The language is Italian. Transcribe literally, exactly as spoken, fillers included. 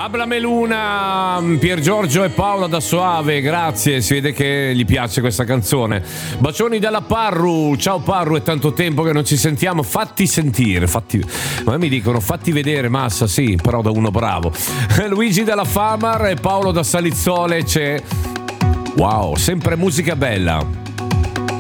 Abla Meluna, Pier Giorgio e Paola da Soave, grazie, si vede che gli piace questa canzone. Bacioni dalla Parru, ciao Parru, è tanto tempo che non ci sentiamo, fatti sentire, fatti, ma mi dicono fatti vedere Massa, sì, però da uno bravo. Luigi dalla Famar e Paolo da Salizzole, c'è, wow, sempre musica bella.